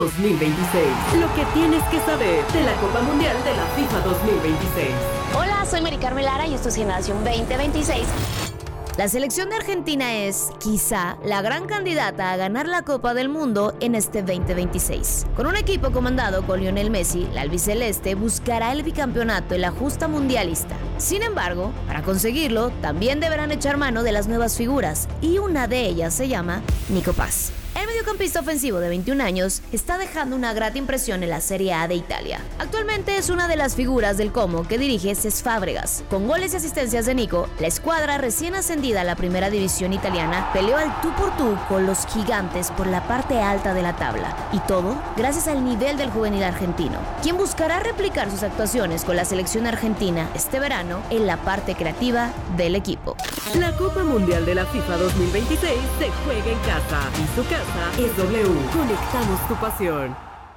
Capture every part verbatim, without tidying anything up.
dos mil veintiséis. Lo que tienes que saber de la Copa Mundial de la FIFA dos mil veintiséis. Hola, soy Mari Carmen Lara y esto es Generación veinte veintiséis. La selección de Argentina es, quizá, la gran candidata a ganar la Copa del Mundo en este veinte veintiséis. Con un equipo comandado por Lionel Messi, la albiceleste buscará el bicampeonato en la justa mundialista. Sin embargo, para conseguirlo, también deberán echar mano de las nuevas figuras, y una de ellas se llama Nico Paz. El mediocampista ofensivo de veintiún años está dejando una grata impresión en la Serie A de Italia. Actualmente es una de las figuras del Como que dirige Cesc Fábregas. Con goles y asistencias de Nico, la escuadra recién ascendida a la primera división italiana peleó al tú por tú con los gigantes por la parte alta de la tabla. Y todo gracias al nivel del juvenil argentino, quien buscará replicar sus actuaciones con la selección argentina este verano en la parte creativa del equipo. La Copa Mundial de la FIFA dos mil veintiséis se juega en casa y su casa es W. Conectamos tu pasión.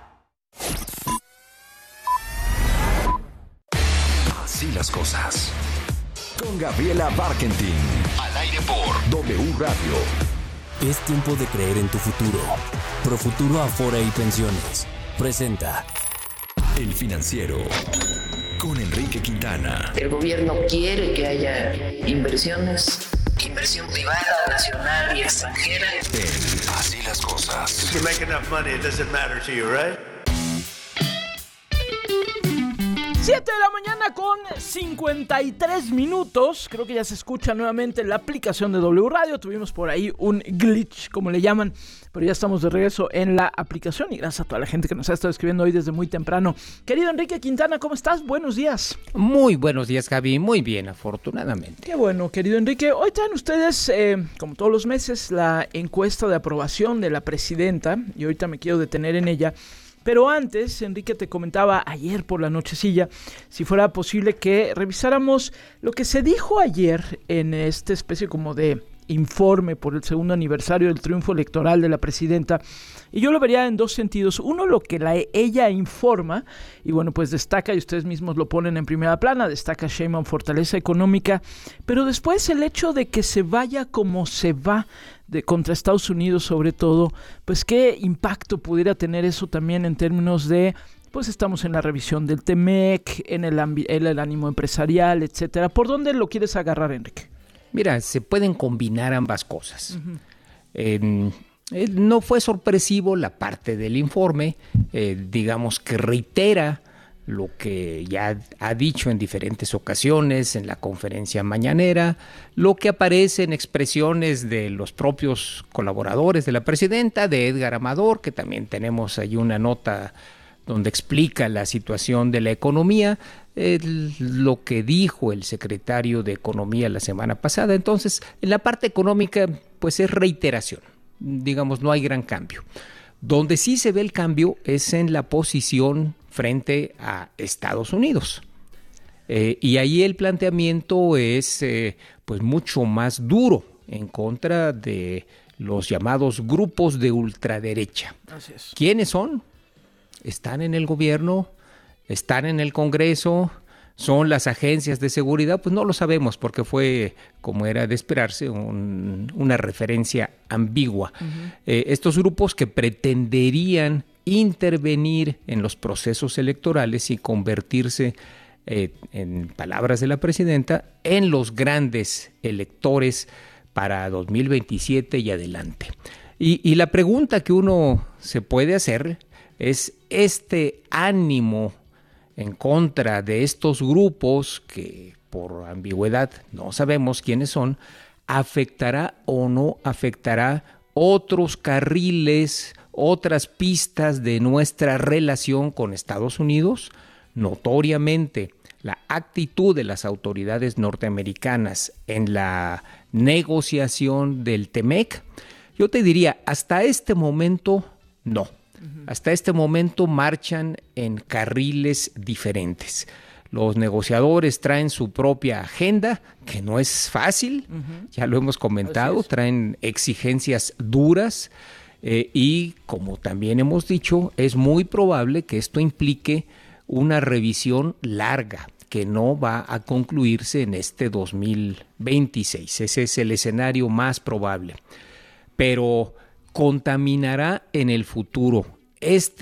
Así las cosas. Con Gabriela Barkentin. Al aire por W Radio. Es tiempo de creer en tu futuro. Profuturo Afore y Pensiones presenta El Financiero con Enrique Quintana. El gobierno quiere que haya inversiones, inversión privada, nacional y extranjera. En Así las cosas. You make enough money, it doesn't matter to you, right? siete de la mañana con cincuenta y tres minutos. Creo que ya se escucha nuevamente en la aplicación de W Radio. Tuvimos por ahí un glitch, como le llaman, pero ya estamos de regreso en la aplicación y gracias a toda la gente que nos ha estado escribiendo hoy desde muy temprano. Querido Enrique Quintana, ¿cómo estás? Buenos días. Muy buenos días, Javi. Muy bien, afortunadamente. Qué bueno, querido Enrique. Hoy traen ustedes, eh, como todos los meses, la encuesta de aprobación de la presidenta y ahorita me quiero detener en ella. Pero antes, Enrique, te comentaba ayer por la nochecilla, si fuera posible que revisáramos lo que se dijo ayer en esta especie como de informe por el segundo aniversario del triunfo electoral de la presidenta. Y yo lo vería en dos sentidos. Uno, lo que la, ella informa, y bueno, pues destaca, y ustedes mismos lo ponen en primera plana, destaca Sheinbaum fortaleza económica, pero después el hecho de que se vaya como se va de contra Estados Unidos sobre todo, pues qué impacto pudiera tener eso también en términos de, pues estamos en la revisión del Temec, en el, ambi- en el ánimo empresarial, etcétera. ¿Por dónde lo quieres agarrar, Enrique? Mira, se pueden combinar ambas cosas. Uh-huh. Eh, eh, no fue sorpresivo la parte del informe, eh, digamos que reitera lo que ya ha dicho en diferentes ocasiones en la conferencia mañanera, lo que aparece en expresiones de los propios colaboradores de la presidenta, de Edgar Amador, que también tenemos ahí una nota donde explica la situación de la economía, el, lo que dijo el secretario de Economía la semana pasada. Entonces, en la parte económica, pues es reiteración, digamos, no hay gran cambio. Donde sí se ve el cambio es en la posición frente a Estados Unidos. Eh, y ahí el planteamiento es eh, pues mucho más duro en contra de los llamados grupos de ultraderecha. Así es. ¿Quiénes son? Están en el gobierno, están en el Congreso, son las agencias de seguridad, pues no lo sabemos porque fue, como era de esperarse, un, una referencia ambigua. Uh-huh. Eh, estos grupos que pretenderían intervenir en los procesos electorales y convertirse, eh, en palabras de la presidenta, en los grandes electores para dos mil veintisiete y adelante. Y, y la pregunta que uno se puede hacer es este ánimo en contra de estos grupos que por ambigüedad no sabemos quiénes son, ¿afectará o no afectará otros carriles, otras pistas de nuestra relación con Estados Unidos? Notoriamente, la actitud de las autoridades norteamericanas en la negociación del Temec, yo te diría, hasta este momento, no. Hasta este momento marchan en carriles diferentes. Los negociadores traen su propia agenda, que no es fácil, uh-huh. ya lo hemos comentado, traen exigencias duras eh, y, como también hemos dicho, es muy probable que esto implique una revisión larga, que no va a concluirse en este dos mil veintiséis. Ese es el escenario más probable. Pero contaminará en el futuro este